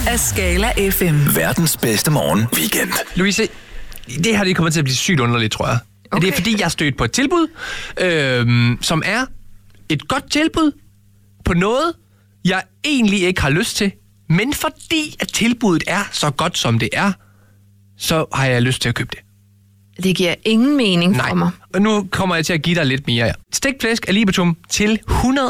af Skala FM. Verdens bedste morgen weekend. Louise, det her det kommer til at blive sygt underligt, tror jeg. Okay. Det er fordi, jeg er stødt på et tilbud, som er et godt tilbud på noget, jeg egentlig ikke har lyst til. Men fordi at tilbuddet er så godt, som det er, så har jeg lyst til at købe det. Det giver ingen mening for mig. Og nu kommer jeg til at give dig lidt mere. Stegt flæsk af Libatum til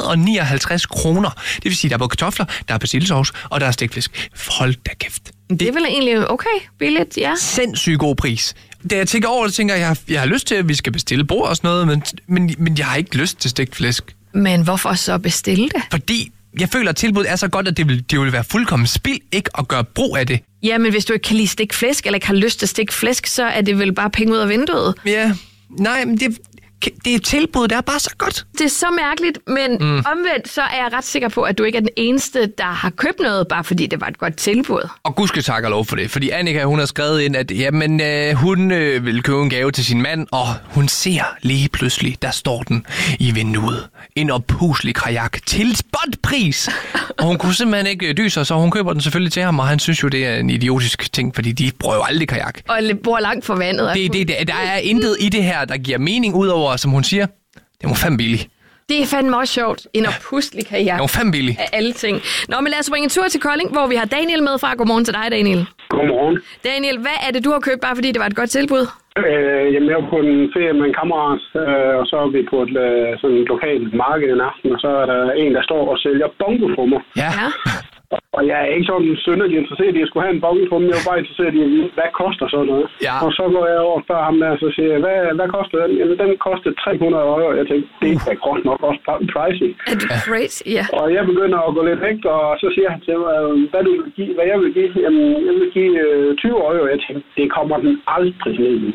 159 kroner. Det vil sige, der er både kartofler, der er persillesauce, og der er stegt flæsk. Hold da kæft. Det er vel egentlig okay billigt, ja. Sindssygt god pris. Da jeg tænker over det, tænker jeg har lyst til, at vi skal bestille bord og sådan noget, men jeg har ikke lyst til stegt flæsk. Men hvorfor så bestille det? Fordi jeg føler, at tilbuddet er så godt, at det vil være fuldkommen spild ikke at gøre brug af det. Ja, men hvis du ikke kan lide stegt flæsk, eller ikke har lyst til stegt flæsk, så er det vel bare penge ud af vinduet. Ja, nej, men det er tilbuddet, der er bare så godt. Det er så mærkeligt, men omvendt så er jeg ret sikker på, at du ikke er den eneste, der har købt noget, bare fordi det var et godt tilbud. Og gud skal takke og lov for det, fordi Annika, hun har skrevet ind, at hun vil købe en gave til sin mand, og hun ser lige pludselig, der står den i vinduet. En oppuslig kajak til spotpris. Og hun kunne simpelthen ikke dyse, så hun køber den selvfølgelig til ham, og han synes jo, det er en idiotisk ting, fordi de bruger jo aldrig kajak. Og bor langt fra vandet. Der er intet i det her, der giver mening udover, som hun siger, det var fandme billigt. Det er fandme også sjovt. En oppustelig kajak. Det var fandme billigt. Af alle ting. Nå, men lad os bringe en tur til Kolding, hvor vi har Daniel med fra. Godmorgen til dig, Daniel. Godmorgen. Daniel, hvad er det, du har købt, bare fordi det var et godt tilbud? Jamen, jeg var på en ferie med en kammerat, og så er vi på et sådan et lokalt marked en aften, og så er der en, der står og sælger bongotrummer. Ja. Og jeg er ikke sådan synderlig interesseret i at skulle have en bongotromme. Jeg er bare interesseret i at vide, hvad koster sådan noget. Ja. Og så går jeg over og spørger ham der, og så siger jeg, hvad koster den? Jamen, den kostede 300 €. Jeg tænkte, det er godt nok også pricey. Er du crazy? Ja. Og jeg begynder at gå lidt væk, og så siger han til mig, hvad jeg vil give. Jamen, jeg vil give 20 €. Jeg tænkte, det kommer den aldrig ned i.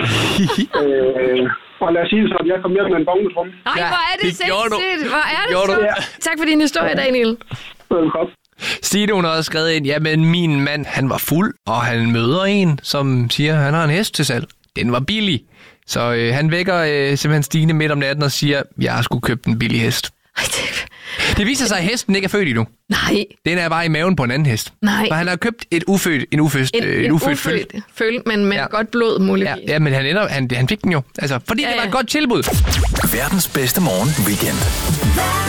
Og lad os sige det sådan, jeg kom hjem med en bongotromme. Nej, hvor er det sindssygt. Hvor er det Gjorde så? du? Ja. Tak for din historie, Daniel. Velkommen. Stine, hun har også skrevet ind, jamen min mand, han var fuld, og han møder en, som siger, han har en hest til salg. Den var billig. Så han vækker simpelthen Stine midt om natten og siger, jeg har sgu købt en billig hest. Det viser sig, at hesten ikke er født endnu. Nej. Den er bare i maven på en anden hest. Nej. For han har købt en ufødt føl. Men med godt blod, muligvis. Ja, men han fik den jo. Altså, fordi det var et godt tilbud. Verdens bedste morgen weekend.